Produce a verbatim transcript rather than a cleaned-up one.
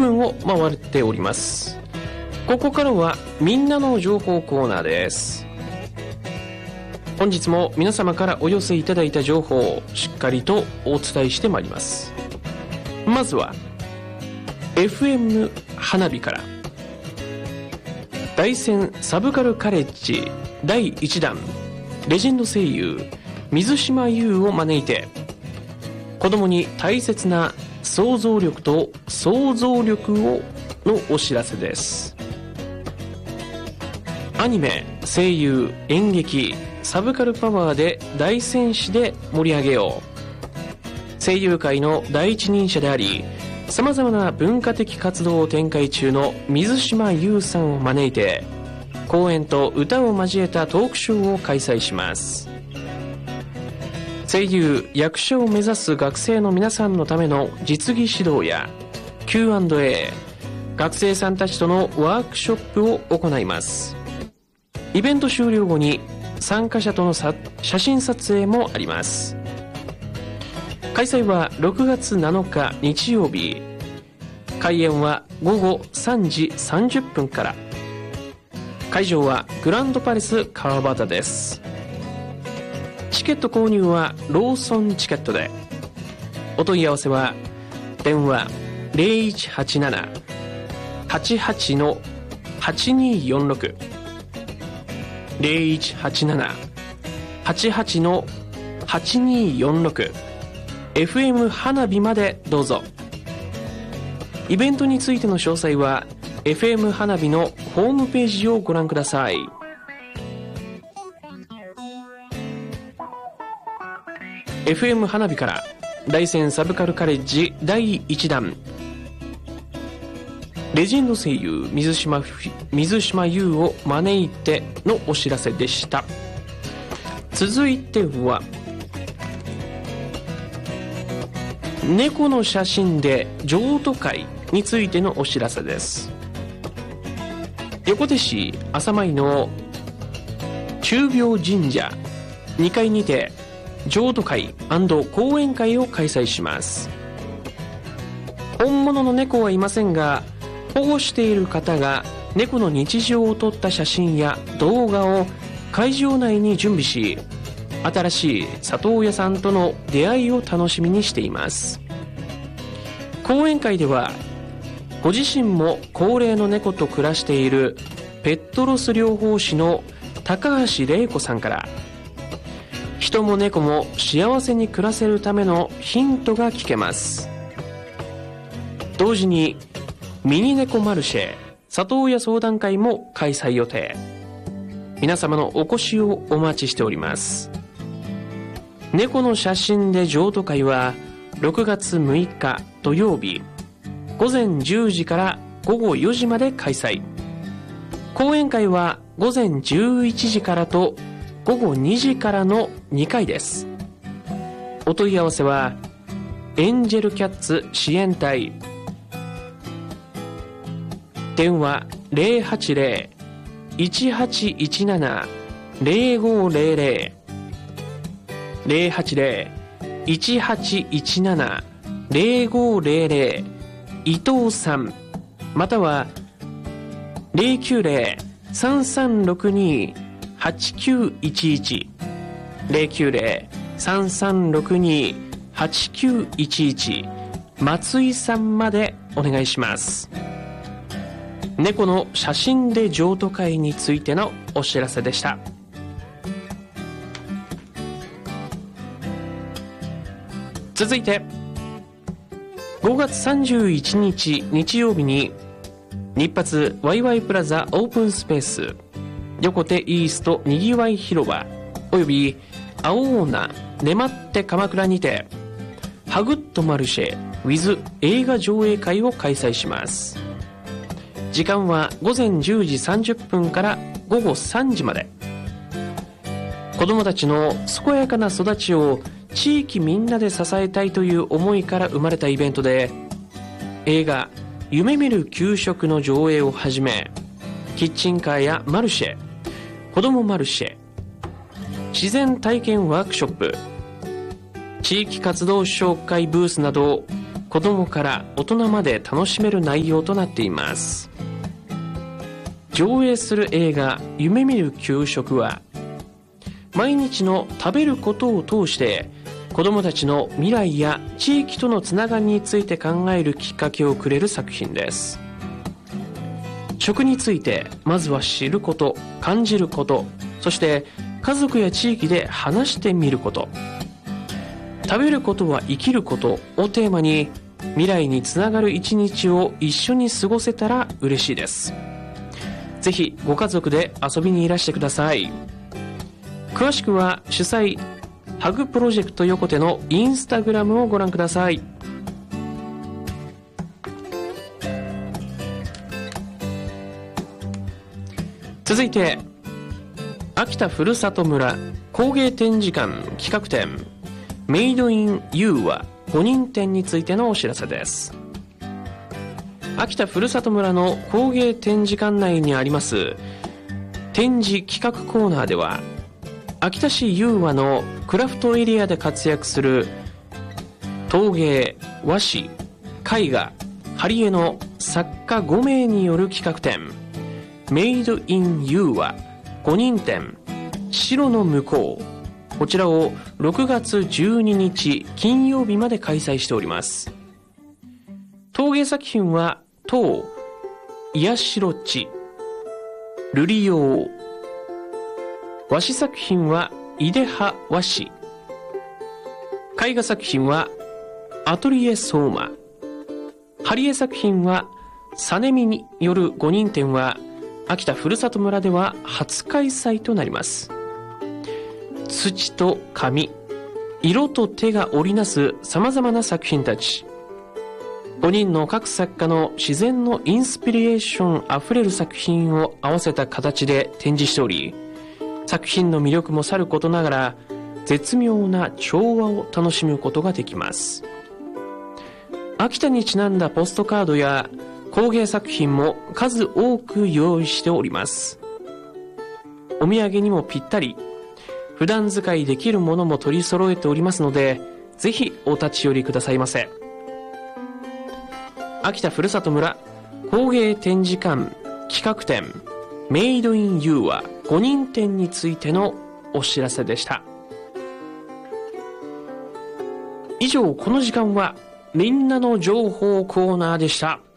分を回っております。ここからはみんなの情報コーナーです。本日も皆様からお寄せいただいた情報をしっかりとお伝えしてまいります。まずは エフエム 花火から大山サブカルカレッジだいいちだんレジェンド声優水島優を招いて、子供に大切な想像力と想像力をのお知らせです。アニメ、声優、演劇、サブカルパワーで大戦士で盛り上げよう。声優界の第一人者であり、さまざまな文化的活動を展開中の水島優さんを招いて、講演と歌を交えたトークショーを開催します。声優、役者を目指す学生の皆さんのための実技指導や キューアンドエー、学生さんたちとのワークショップを行います。イベント終了後に参加者との写真撮影もあります。開催はろくがつなのか日曜日。開演はごごさんじさんじゅっぷんから。会場はグランドパレス川端です。チケット購入はローソンチケットで。お問い合わせは電話 ゼロいちはちなな はちはち はちにーよんろく ゼロいちはちなな はちはち はちにーよんろく エフエム 花火までどうぞ。イベントについての詳細は エフエム 花火のホームページをご覧ください。エフエム 花火から大山サブカルカレッジだいいちだんレジェンド声優水島水島優を招いてのお知らせでした。続いては猫の写真で譲渡会についてのお知らせです。横手市朝舞の中廟神社にかいにて譲渡会&講演会を開催します。本物の猫はいませんが、保護している方が猫の日常を撮った写真や動画を会場内に準備し、新しい里親さんとの出会いを楽しみにしています。講演会ではご自身も高齢の猫と暮らしているペットロス療法士の高橋玲子さんから、人も猫も幸せに暮らせるためのヒントが聞けます。同時にミニ猫マルシェ里親相談会も開催予定。皆様のお越しをお待ちしております。猫の写真で譲渡会はろくがつむいか土曜日ごぜんじゅうじからごごよじまで開催。講演会はごぜんじゅういちじからとごごにじからのにかいです。お問い合わせはエンジェルキャッツ支援隊、電話 ゼロはちゼロ いちはちいちなな ゼロごゼロゼロ ゼロはちゼロ いちはちいちなな ゼロごゼロゼロ 伊藤さん、またはゼロきゅうゼロ さんさんろくに はちきゅういちいち ゼロきゅうゼロ さんさんろくに はちきゅういちいち松井さんまでお願いします。猫の写真で譲渡会についてのお知らせでした。続いてごがつさんじゅういちにち日曜日に日発ワイワイプラザオープンスペース横手イーストにぎわい広場および青オーナねまって鎌倉にてハグッドマルシェ with 映画上映会を開催します。時間はごぜんじゅうじさんじゅっぷんからごごさんじまで。子どもたちの健やかな育ちを地域みんなで支えたいという思いから生まれたイベントで、映画夢見る給食の上映をはじめ、キッチンカーやマルシェ、子どもマルシェ、自然体験ワークショップ、地域活動紹介ブースなど子供から大人まで楽しめる内容となっています。上映する映画「夢見る給食」は毎日の食べることを通して子どもたちの未来や地域とのつながりについて考えるきっかけをくれる作品です。食についてまずは知ること、感じること、そして家族や地域で話してみること、食べることは生きることをテーマに未来につながる一日を一緒に過ごせたら嬉しいです。ぜひご家族で遊びにいらしてください。詳しくは主催ハグプロジェクト横手のインスタグラムをご覧ください。続いて秋田ふるさと村工芸展示館企画展メイドイン ユー はごにん展についてのお知らせです。秋田ふるさと村の工芸展示館内にあります展示企画コーナーでは、秋田市優和のクラフトエリアで活躍する陶芸、和紙、絵画、貼り絵の作家ごめいによる企画展メイドイン優和ごにん展白の向こう、こちらをろくがつじゅうににち金曜日まで開催しております。陶芸作品は陶、癒しろ地、瑠璃用、和紙作品は井出派和紙、絵画作品はアトリエ相馬、貼り絵作品はサネミによるごにん展は秋田ふるさと村では初開催となります。土と紙、色と手が織りなすさまざまな作品たち、ごにんの各作家の自然のインスピレーションあふれる作品を合わせた形で展示しており、作品の魅力もさることながら絶妙な調和を楽しむことができます。秋田にちなんだポストカードや工芸作品も数多く用意しております。お土産にもぴったり、普段使いできるものも取り揃えておりますので、ぜひお立ち寄りくださいませ。秋田ふるさと村工芸展示館企画展メイドインユーはごにん展についてのお知らせでした。以上、この時間はみんなの情報コーナーでした。